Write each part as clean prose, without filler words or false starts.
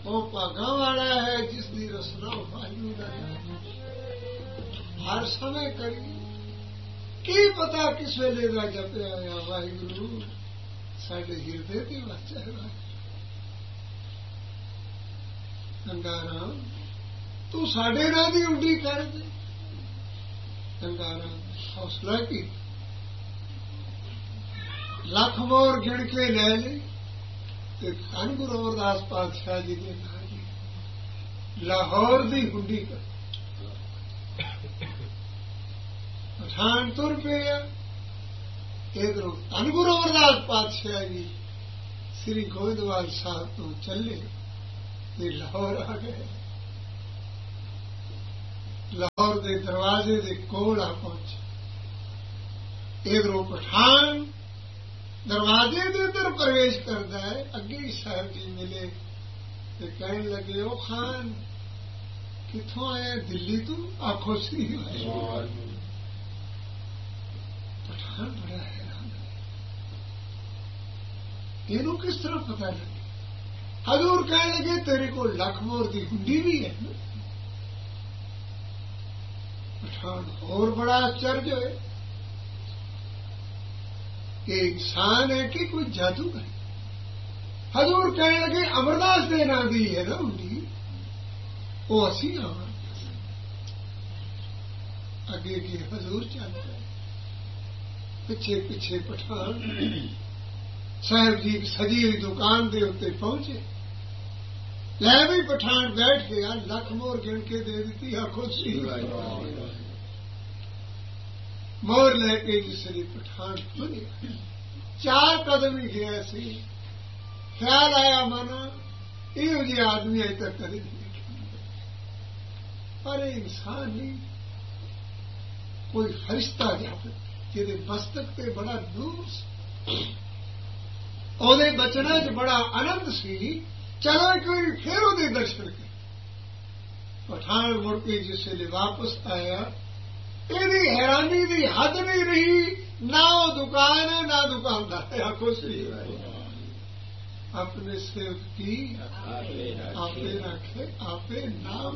ਉਹ ਭਾਗਾਂ ਵਾਲਾ ਹੈ ਜਿਸ ਦੀ ਰਸਨਾ ਵਾਹਿਗੁਰੂ ਦਾ ਹਰ ਸਮੇਂ ਕਰੀ। ਕੀ ਪਤਾ ਕਿਸ ਵੇਲੇ ਦਾ ਜਪਿਆ ਹੋਇਆ ਵਾਹਿਗੁਰੂ ਸਾਡੇ ਹਿਰਦੇ ਤੇ ਵਸਿਆ ਹੋਇਆ। ਗੰਗਾਰਾਮ ਤੂੰ ਸਾਡੇ ਨਾਲ ਦੀ ਉੱਡੀ ਕਰ ਦੇ। ਗੰਗਾਰਾਮ ਹੌਸਲਾ ਕੀ ਲੱਖ ਮੋਰ ਗਿਣ ਕੇ ਲੈ ਲਈ ਤੇ ਧੰਨ ਗੁਰੂ ਅਮਰਦਾਸ ਪਾਤਸ਼ਾਹ ਜੀ ਦੇ ਨਾਂ ਦੀ ਲਾਹੌਰ ਦੀ ਹੁੰਡੀ ਕਰ। ਪਠਾਨ ਤੁਰ ਪਿਆ। ਇਧਰੋਂ ਧੰਨ ਗੁਰੂ ਅਮਰਦਾਸ ਪਾਤਸ਼ਾਹ ਜੀ ਸ੍ਰੀ ਗੋਇੰਦਵਾਲ ਸਾਹਿਬ ਤੋਂ ਚੱਲੇ ਤੇ ਲਾਹੌਰ ਆ ਗਏ। ਲਾਹੌਰ ਦੇ ਦਰਵਾਜ਼ੇ ਦੇ ਕੋਲ ਆ ਪਹੁੰਚੇ। ਇਧਰੋਂ ਪਠਾਨ ਦਰਵਾਜ਼ੇ ਦੇ ਅੰਦਰ ਪ੍ਰਵੇਸ਼ ਕਰਦਾ ਹੈ। ਅੱਗੇ ਹੀ ਸਾਹਿਬ ਜੀ ਮਿਲੇ ਤੇ ਕਹਿਣ ਲੱਗੇ ਉਹ ਖਾਨ ਕਿੱਥੋਂ ਆਇਆ? ਦਿੱਲੀ ਤੋਂ? ਆਖੋ ਸ੍ਰੀ ਵਾਹਿਗੁਰੂ। ਪਠਾਨ ਬੜਾ ਹੈਰਾਨ ਹੈ ਇਹਨੂੰ ਕਿਸ ਤਰ੍ਹਾਂ ਪਤਾ ਲੱਗੇ। ਹਜ਼ੂਰ ਕਹਿਣ ਲੱਗੇ ਤੇਰੇ ਕੋਲ ਲੱਖ ਮੋਰ ਦੀ ਹੁੰਡੀ ਵੀ ਹੈ। ਪਠਾਨ ਹੋਰ ਬੜਾ ਆਸ਼ਚर्य ਹੋਏ ਕਿ इंसान है कि कोई जादू है। हजूर कहने लगे अमरदास दे नां दी है ना हुंडी वो असी अगे की हजूर चल गए। पिछे पिछे पठान साहब जी सजी हुई दुकान के उत्ते पहुंचे। लै भी पठान बैठ गया। लख मोर गिन के दे दी। आखो सी मोर लैके जिसने पठान खुलिया 4 कदम ही गया सी। ख्याल आया मना इहो जे आदमी अजे तक कदे नहीं पर इंसान नहीं कोई फरिश्ता जावे जिहदे मस्तक ते बड़ा नूर सी ओहदे बचना च बड़ा आनंद सी। चलो एक बार फिर ओहदे दर्शन कर। पठान मुड़ के जिसले वापस आया ਇਹਦੀ हैरानी की हद नहीं रही। ना वो दुकान है ना दुकानदार है। आखो सही अपने सेवक की आपे रखे आपे नाम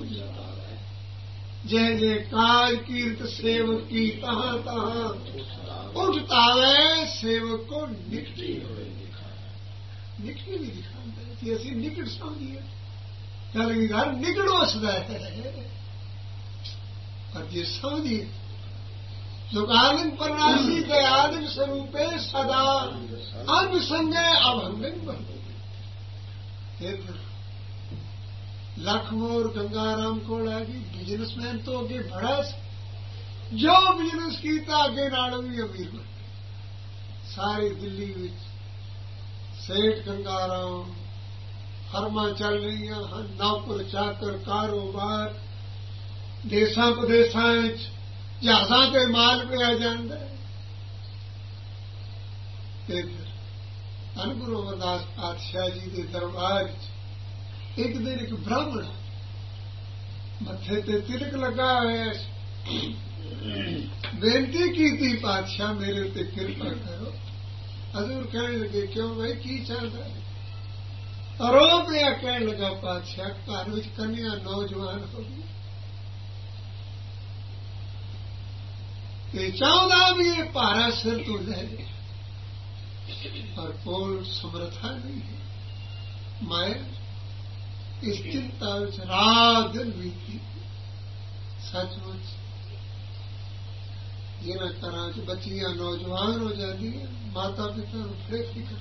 जय जय काज कीर्त सेवक की तहाँ तहाँ उठतावे सेवक को निकटी निकटी भी दिखाता है कि असी निकट समझिए कल घर निकट वसदा है और ये समझिए सुकालिन परनासी के आदिम स्वरूपे सदा अंग संगे अभंगन बन। लख मोर गंगाराम को लगी बिजनेसमैन तो अगे बड़ा जो बिजनेस किया अगे नालों भी अमीर बन गए। सारी दिल्ली विच सेठ गंगाराम फर्मा चल रही हैं। नौकर चाकर कारोबार देसां प्रदेसां जहाज़ां ते माल पिया जांदा है। ते धन गुरु अमरदास पातशाह जी के दरबार एक दिन एक ब्राह्मण मथे ते तिलक लगा होया बेनती की थी पातशाह मेरे उत्ते कृपा करो। हजूर कहने लगे क्यों भाई की चलदा है? रो पिया कहने लगा पातशाह घर विच कन्या नौजवान हो गई चाहता भी ये भारा सिर तो ले पर कोल समर्था नहीं है। मैं इस चिंता रात दिन बीती सचमुच जिन्हें घर च बच्चियां नौजवान हो जाती है माता पिता फिर फिक्र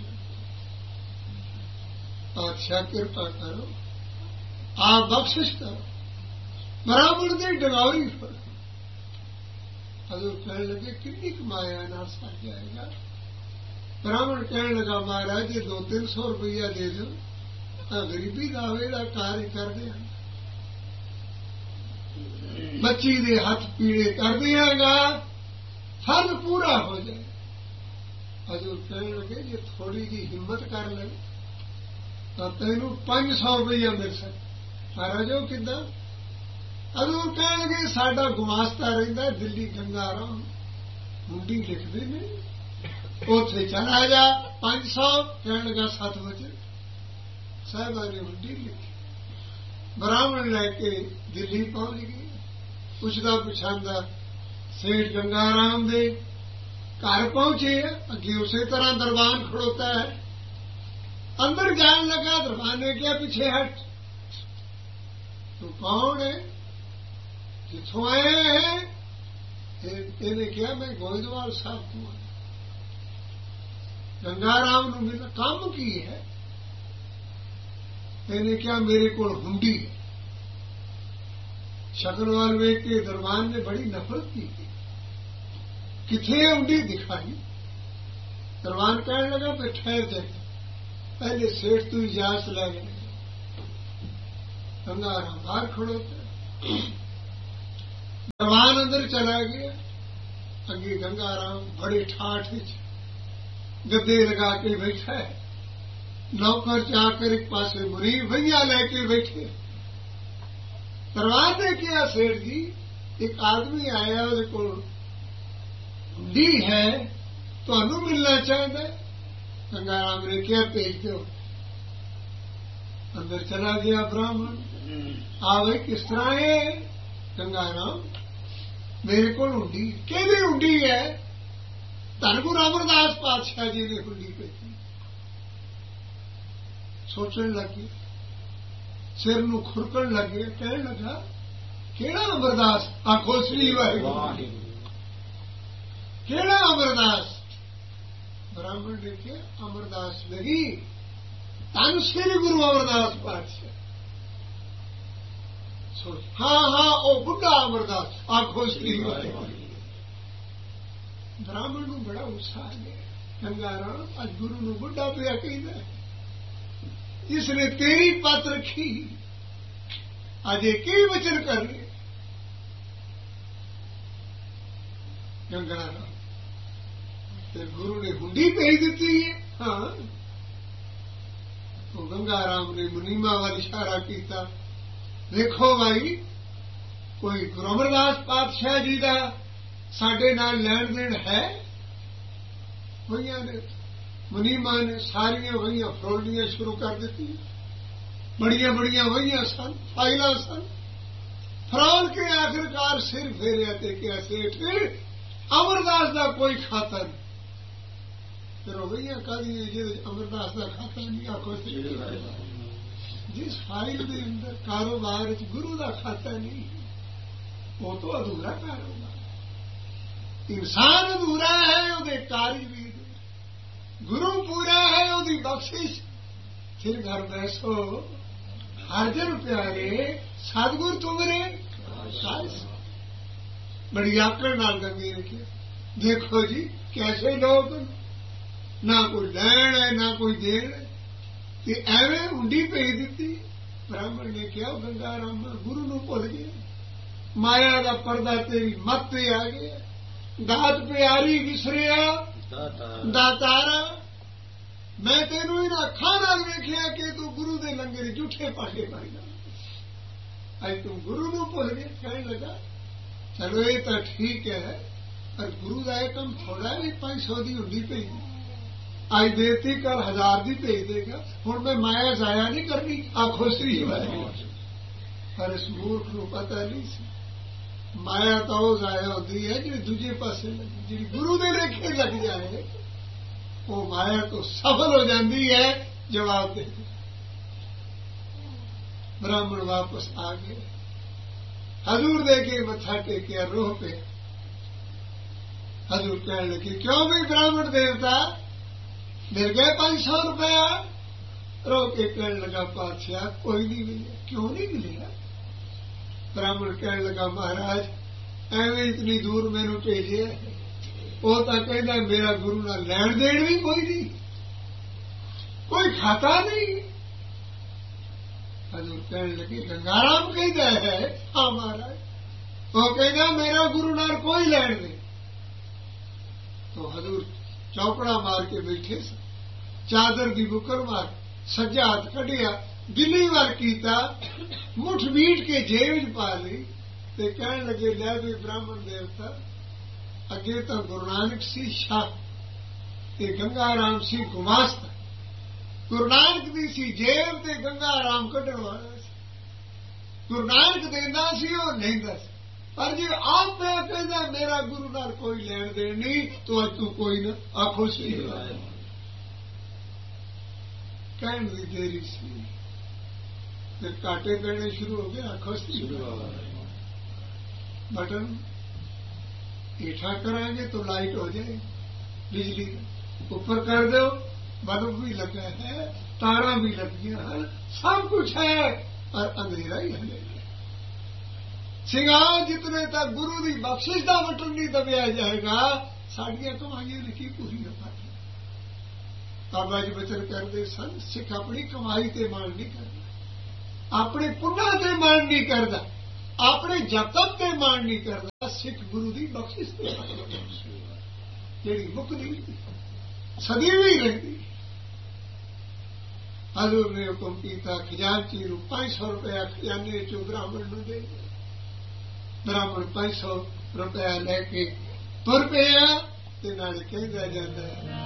पातशाह कृपा करो आप बख्शिश करो ब्राह्मण की डगौरी पर। हजूर कहने लगे कितनी कमाया ना सर जाएगा। ब्राह्मण कहने लगा महाराज ये 200-300 रुपया दे दो गरीबी दावे का कार्य कर दिया बच्ची दे हाथ पीड़े कर दियागा फल पूरा हो जाए। हजूर कहने लगे जे थोड़ी जी हिम्मत कर ले तो तेनू 500 रुपया मिल सकता। महाराज वो किदा? हजूर कहने लगे साडा गुमास्ता रहिंदा दिल्ली गंगाराम हुंडी लिखते ने उथे चला जा 500 कहने लगा 7 बजे साहबा ने हुंडी लिखी ब्राह्मण लैके दिल्ली पहुंच गए। पुछदा पुछांदा सेठ गंगाराम दे घर पहुंचे। अगे उसी तरह दरबान खड़ोता है। अंदर जान लगा, दरबान ने क्या पीछे हट, तू कौन है, किथों आए हैं? इन्हें क्या मैं गोइंदवाल साहब तू आया। गंगाराम ने मिला, काम की है? इन्हें क्या मेरे को हुंडी है। शक्ल वाल वेख के दरबान ने बड़ी नफरत की थी। किथे हुंडी दिखाई। दरबान कहने लगा मैं ठहर जाए, पहले सेठ तू इजाजत ले गए। गंगाराम बाहर खड़ोता। दरबान अंदर चला गया। अगे गंगाराम बड़े ठाठ गद्दे लगा के बैठा है। नौकर जाकर एक पासे मुनीर भैया लेके बैठे। दरबान ने किया, सेठ जी एक आदमी आया, ਉਹਦੇ ਕੋਲ हुंडी है, ਤੁਹਾਨੂੰ मिलना चाहता है। गंगाराम ने क्या भेज दो। अंदर चला गया ब्राह्मण। आवे किस तरह है? गंगाराम मेरे को हुंडी, कहदी हुंडी है? धन गुरु अमरदास पातशाह जी ने हुंडी भेजी। सोचने लगे, सिर नूं खुरकण लगे। कहने लगा केड़ा अमरदास? आखो श्री वाहिगुरू, केड़ा अमरदास? ब्राह्मण ने क्या अमरदास लगी, धन श्री गुरु अमरदास पातशाह। सोच, हाँ हाँ ओ बुढ़ा अमरदास, आखो श्री वाहिगुरू। ब्राह्मण नूं बड़ा उत्साह गया। गंगाराम अज गुरु नूं बुढ़ा पिया कहदा, इसने तेरी पत रखी, अजे की वचन कर रहे। गंगाराम गुरु ने हुंडी भेज दी है। हाँ, तो गंगाराम ने मुनीमा वाल इशारा किया, देखो भाई कोई गुरु अमरदास पातशाह जी का साडे नाल लैण देण है? वहियां ने मुनीमा ने सारिया वहियां फरोलनियां शुरू कर दी। बड़िया बड़िया वहियां सन, फाइलां सन। फरोल के आखिरकार सिर फेरिया ते क्या सेठ अमरदास का कोई खाता नहीं। फिर वहियां कही जी अमरदास का खाता नहीं। आखो जिस फाइल के अंदर कारोबार गुरु का खाता नहीं, वो तो अधूरा कारोबार। इंसान अधूरा है, ਉਹਦੇ ਕਾਰੀ भी गुरु पूरा है, ਉਹਦੀ बख्शिश। फिर घर बैसो हर जन प्यारे सतगुर तुमरे। बड़ी आकड़ नाल गंगी ने किया, देखो जी कैसे लोग, ना कोई लैण है ना कोई देण है, ते एवें हुंडी भेज दी। ब्राह्मण ने कहा गंगाराम गुरु नूं भुल गए, माया का पर्दा तेरी मत पे आ गया। दात प्यारी विसरिया दातारा, मैं तेनू इन अखां नाल वेखिया कि तू गुरु दे लंगर झूठे पासे पाईदा, अज तू गुरु नूं भुल गया। कहने लगा चलो ये तो ठीक है, पर गुरु का यह कम थोड़ा भी 500 की हुंडी भेज, अज देती कल 1000 की भेज देगा। हुण मैं माया जाया नहीं करनी। आखो श्री वाहिगुरू। पर इस मूर्ख नूं पता नहीं सी माया तो वो जाया होती है जी दूजे पासे लगी, जी गुरु दे लेखे लग जाए वो माया तो सफल हो जाती है। जवाब दे ब्राह्मण वापस आ गए, हजूर दे के मत्था टेकिया, रोह पे। हजूर कहने लगे क्यों भी ब्राह्मण देवता मिल गए 500 रुपया? रो के कहने लगा पातशाह कोई नहीं मिले। क्यों नहीं मिलेगा? ब्राह्मण कहने लगा महाराज एवं इतनी दूर मैनू भेजे, वो तो कहना मेरा गुरु ना लैण देण भी कोई नहीं, कोई खाता नहीं। हजूर कहने लगे गंगाराम कहता है हाँ महाराज, वो कहना मेरा गुरु नाल कोई लैण दे। तो हजूर चौपड़ा मार के बैठे स, चादर की बुकर मार सज्जा हाथ कढ़िया, दिल्ली वाल कीता, मुठ मीट के जेब पा ली, ते कहने लगे लै भी ब्राह्मण देवता अगे तो गुरु नानक सी शाह ते गंगाराम सी गुमास्ता। गुरु नानक दी सी जेब ते गंगाराम कढ़ण वाला सी। ਗੁਰੂ ਨਾਨਕ ਦਿੰਦਾ ਸੀ ਉਹ ਲੈਂਦਾ ਸੀ ਪਰ ਜੇ ਆਪ ਪਿਆ ਕਹਿੰਦਾ ਮੇਰਾ ਗੁਰੂ ਨਾਲ ਕੋਈ ਲੈਣ ਦੇਣ ਨਹੀਂ ਤੂੰ ਅੱਜ ਤੂੰ ਕੋਈ ਨਾ ਆਖੋ ਸਹੀ ਕਹਿਣ ਦੀ ਦੇਰੀ ਸੀ ਫਿਰ ਕਾਟੇ ਪੈਣੇ ਸ਼ੁਰੂ ਹੋ ਗਏ ਆਖੋ ਸਹੀ बटन ईठा कराएंगे तो लाइट हो जाएगी बिजली ऊपर कर दो बल्ब भी लगा है तारा भी लग गया है सब कुछ है और अंधेरा ही अंधेरा सिंगार जितने तक गुरु की बख्शिश का बटन नहीं दबिया जाएगा साड़ियां कमाइया ने की पूरी हो पाती बाबा जी बचन करते सन सिख अपनी कमाई से मान नहीं करता अपने पुण्य से मान नहीं करता अपने जतन ते मान नहीं करता सिख गुरु की बख्शिश जी मुकदी सदी भी रहती हजूर ने हुक्म किया खजानची नूं 500 रुपया खजाने चो ब्राह्मण नूं दे ब्राह्मण 500 रुपया लैके तुर पिया ते नाले कहंदा जांदा